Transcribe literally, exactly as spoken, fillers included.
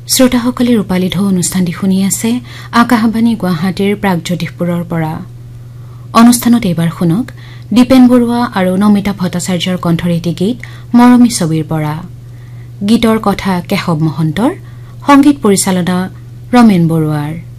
শ্ৰোতাসকলে ৰূপালী ঢৌ অনুষ্ঠানটি শুনি আছে আকাশবাণী গুৱাহাটীৰ প্ৰাগজ্যোতিষপুৰৰ পৰা। অনুষ্ঠানত এইবাৰ শুনক দীপেন বৰুৱা আৰু নমিতা ভট্টাচাৰ্যৰ কণ্ঠৰ এটি গীত মৰমী ছবিৰ পৰা। গীতৰ কথা কেশৱ মহন্তৰ, সংগীত পৰিচালনা ৰমেন বৰুৱাৰ।